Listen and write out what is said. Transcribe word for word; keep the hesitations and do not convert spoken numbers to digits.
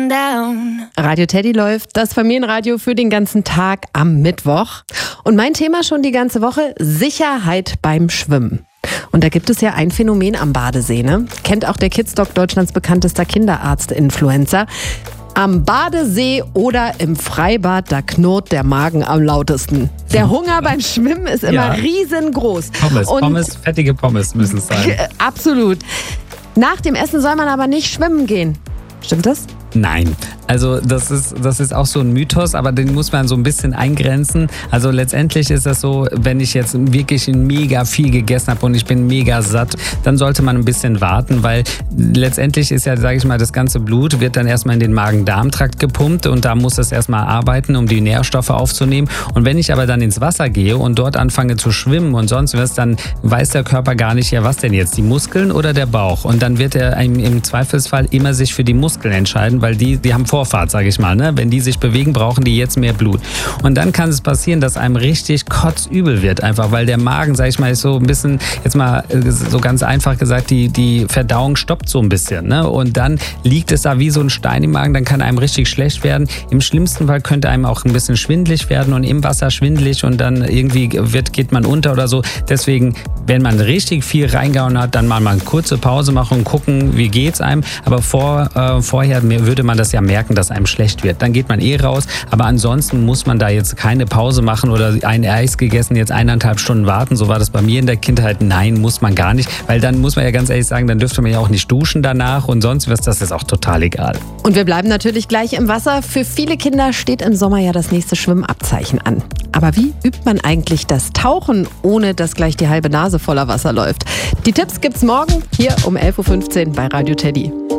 going down. Radio Teddy läuft, das Familienradio für den ganzen Tag am Mittwoch. Und mein Thema schon die ganze Woche, Sicherheit beim Schwimmen. Und da gibt es ja ein Phänomen am Badesee, ne? Kennt auch der Kidsdoc, Deutschlands bekanntester Kinderarzt-Influencer. Am Badesee oder im Freibad, da knurrt der Magen am lautesten. Der Hunger beim Schwimmen ist immer ja. riesengroß. Pommes, Und Pommes, fettige Pommes müssen es sein. Absolut. Nach dem Essen soll man aber nicht schwimmen gehen. Stimmt das? Nein, also das ist, das ist auch so ein Mythos, aber den muss man so ein bisschen eingrenzen. Also letztendlich ist das so, wenn ich jetzt wirklich mega viel gegessen habe und ich bin mega satt, dann sollte man ein bisschen warten, weil letztendlich ist ja, sage ich mal, das ganze Blut wird dann erstmal in den Magen-Darm-Trakt gepumpt und da muss es erstmal arbeiten, um die Nährstoffe aufzunehmen. Und wenn ich aber dann ins Wasser gehe und dort anfange zu schwimmen und sonst was, dann weiß der Körper gar nicht, ja was denn jetzt, die Muskeln oder der Bauch? Und dann wird er im Zweifelsfall immer sich für die Muskeln entscheiden, weil die, die haben Vorfahrt, sage ich mal. Ne? Wenn die sich bewegen, brauchen die jetzt mehr Blut. Und dann kann es passieren, dass einem richtig kotzübel wird, einfach weil der Magen, sage ich mal, ist so ein bisschen, jetzt mal so ganz einfach gesagt, die, die Verdauung stoppt so ein bisschen. Ne? Und dann liegt es da wie so ein Stein im Magen, dann kann einem richtig schlecht werden. Im schlimmsten Fall könnte einem auch ein bisschen schwindelig werden und im Wasser schwindelig und dann irgendwie wird, geht man unter oder so. Deswegen, wenn man richtig viel reingehauen hat, dann mal, mal eine kurze Pause machen und gucken, wie geht's einem. Aber vor, äh, vorher würde man das ja merken, dass einem schlecht wird. Dann geht man eh raus, aber ansonsten muss man da jetzt keine Pause machen oder ein Eis gegessen, jetzt eineinhalb Stunden warten. So war das bei mir in der Kindheit. Nein, muss man gar nicht, weil dann muss man ja ganz ehrlich sagen, dann dürfte man ja auch nicht duschen danach und sonst was, das ist auch total egal. Und wir bleiben natürlich gleich im Wasser. Für viele Kinder steht im Sommer ja das nächste Schwimmabzeichen an. Aber wie übt man eigentlich das Tauchen, ohne dass gleich die halbe Nase voller Wasser läuft? Die Tipps gibt's morgen hier um elf Uhr fünfzehn bei Radio Teddy.